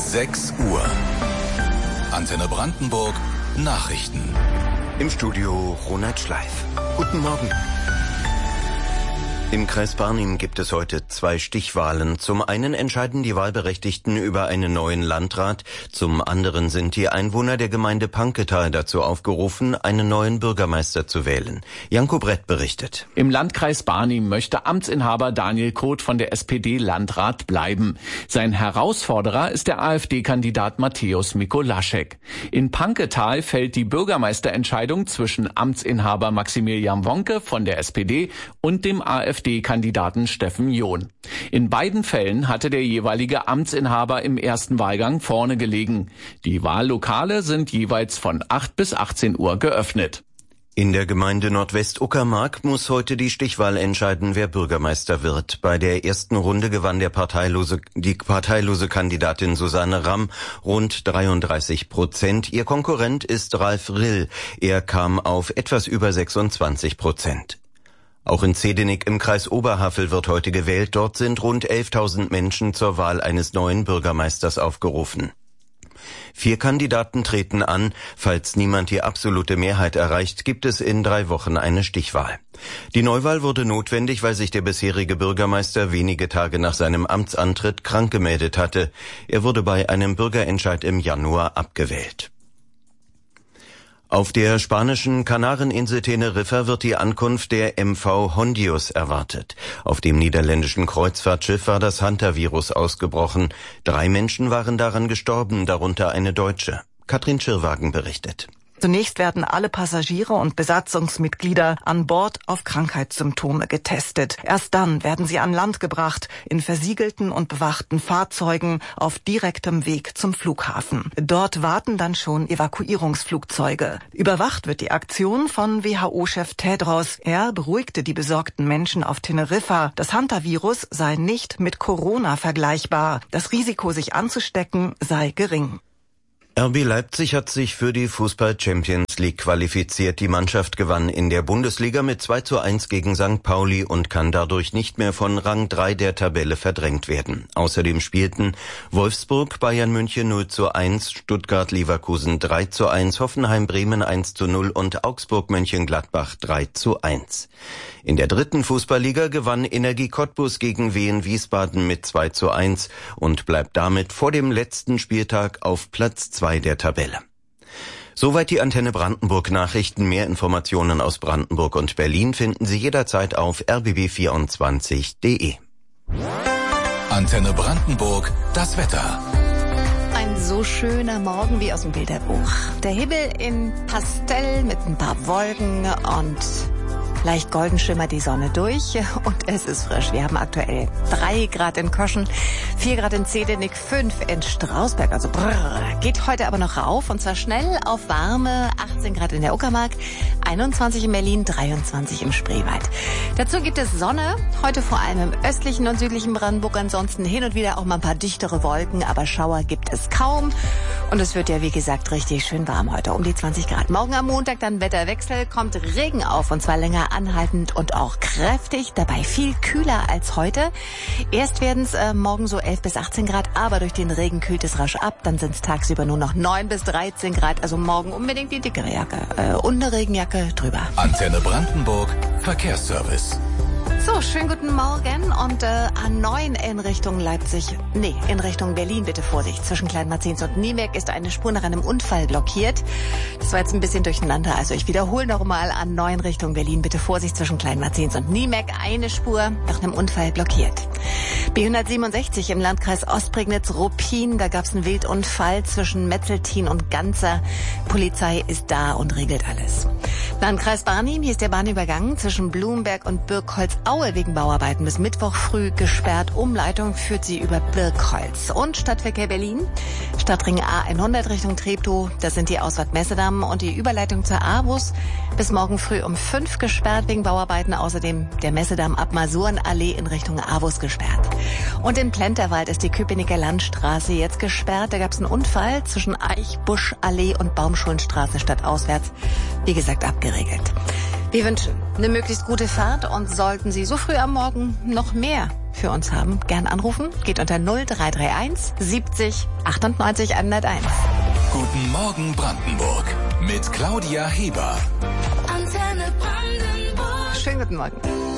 6 Uhr. Antenne Brandenburg Nachrichten. Im Studio Ronald Schleif. Guten Morgen. Im Kreis Barnim gibt es heute 2 Stichwahlen. Zum einen entscheiden die Wahlberechtigten über einen neuen Landrat. Zum anderen sind die Einwohner der Gemeinde Panketal dazu aufgerufen, einen neuen Bürgermeister zu wählen. Janko Brett berichtet. Im Landkreis Barnim möchte Amtsinhaber Daniel Koth von der SPD Landrat bleiben. Sein Herausforderer ist der AfD-Kandidat Mateusz Mikolaschek. In Panketal fällt die Bürgermeisterentscheidung zwischen Amtsinhaber Maximilian Wonke von der SPD und dem AfD-Kandidaten Steffen John. In beiden Fällen hatte der jeweilige Amtsinhaber im ersten Wahlgang vorne gelegen. Die Wahllokale sind jeweils von 8 bis 18 Uhr geöffnet. In der Gemeinde Nordwest-Uckermark muss heute die Stichwahl entscheiden, wer Bürgermeister wird. Bei der ersten Runde gewann die parteilose Kandidatin Susanne Ramm rund 33%. Ihr Konkurrent ist Ralf Rill. Er kam auf etwas über 26%. Auch in Zedenik im Kreis Oberhavel wird heute gewählt. Dort sind rund 11.000 Menschen zur Wahl eines neuen Bürgermeisters aufgerufen. 4 Kandidaten treten an. Falls niemand die absolute Mehrheit erreicht, gibt es in 3 Wochen eine Stichwahl. Die Neuwahl wurde notwendig, weil sich der bisherige Bürgermeister wenige Tage nach seinem Amtsantritt krank gemeldet hatte. Er wurde bei einem Bürgerentscheid im Januar abgewählt. Auf der spanischen Kanareninsel Teneriffa wird die Ankunft der MV Hondius erwartet. Auf dem niederländischen Kreuzfahrtschiff war das Hantavirus ausgebrochen. 3 Menschen waren daran gestorben, darunter eine Deutsche. Katrin Schirrwagen berichtet. Zunächst werden alle Passagiere und Besatzungsmitglieder an Bord auf Krankheitssymptome getestet. Erst dann werden sie an Land gebracht, in versiegelten und bewachten Fahrzeugen auf direktem Weg zum Flughafen. Dort warten dann schon Evakuierungsflugzeuge. Überwacht wird die Aktion von WHO-Chef Tedros. Er beruhigte die besorgten Menschen auf Teneriffa. Das Hantavirus sei nicht mit Corona vergleichbar. Das Risiko, sich anzustecken, sei gering. RB Leipzig hat sich für die Fußball-Champions League qualifiziert. Die Mannschaft gewann in der Bundesliga mit 2:1 gegen St. Pauli und kann dadurch nicht mehr von Rang 3 der Tabelle verdrängt werden. Außerdem spielten Wolfsburg, Bayern München 0:1, Stuttgart Leverkusen 3:1, Hoffenheim Bremen 1:0 und Augsburg Mönchengladbach 3:1. In der 3. Fußballliga gewann Energie Cottbus gegen Wien Wiesbaden mit 2:1 und bleibt damit vor dem letzten Spieltag auf Platz 2 der Tabelle. Soweit die Antenne Brandenburg Nachrichten. Mehr Informationen aus Brandenburg und Berlin finden Sie jederzeit auf rbb24.de. Antenne Brandenburg, das Wetter. Ein so schöner Morgen wie aus dem Bilderbuch. Der Himmel in Pastell mit ein paar Wolken und leicht golden schimmert die Sonne durch und es ist frisch. Wir haben aktuell 3 Grad in Köschen, 4 Grad in Zedenik, 5 in Strausberg. Also geht heute aber noch rauf und zwar schnell auf warme 18 Grad in der Uckermark, 21 in Berlin, 23 im Spreewald. Dazu gibt es Sonne, heute vor allem im östlichen und südlichen Brandenburg. Ansonsten hin und wieder auch mal ein paar dichtere Wolken, aber Schauer gibt es kaum. Und es wird ja, wie gesagt, richtig schön warm heute, um die 20 Grad. Morgen am Montag dann Wetterwechsel, kommt Regen auf und zwar länger anhaltend und auch kräftig, dabei viel kühler als heute. Erst werden es morgen so 11 bis 18 Grad, aber durch den Regen kühlt es rasch ab. Dann sind es tagsüber nur noch 9 bis 13 Grad, also morgen unbedingt die dickere Jacke und eine Regenjacke drüber. Antenne Brandenburg, Verkehrsservice. So, schönen guten Morgen und A9 in Richtung in Richtung Berlin, bitte Vorsicht. Zwischen Kleinmarzens und Niemek ist eine Spur nach einem Unfall blockiert. Das war jetzt ein bisschen durcheinander, also ich wiederhole nochmal. A9 Richtung Berlin, bitte Vorsicht. Zwischen Kleinmarzens und Niemek eine Spur nach einem Unfall blockiert. B167 im Landkreis Ostprignitz-Ruppin, da gab es einen Wildunfall zwischen Metzeltin und Ganzer. Polizei ist da und regelt alles. Landkreis Barnim, hier ist der Bahnübergang zwischen Blumberg und Birkholz-Aue wegen Bauarbeiten bis Mittwoch früh gesperrt. Umleitung führt sie über Birkholz. Und Stadtverkehr Berlin, Stadtring A100 Richtung Treptow, das sind die Ausfahrt Messedamm und die Überleitung zur A-Bus bis morgen früh um 5 gesperrt wegen Bauarbeiten. Außerdem der Messedamm ab Masurenallee in Richtung A-Bus gesperrt. Und in Plenterwald ist die Köpenicker Landstraße jetzt gesperrt. Da gab es einen Unfall zwischen Eichbuschallee und Baumschulenstraße stadtauswärts. Wie gesagt, abgeregelt. Wir wünschen eine möglichst gute Fahrt und sollten Sie so früh am Morgen noch mehr für uns haben, gern anrufen. Geht unter 0331 70 98 101. Guten Morgen Brandenburg mit Claudia Heber. Schönen guten Morgen.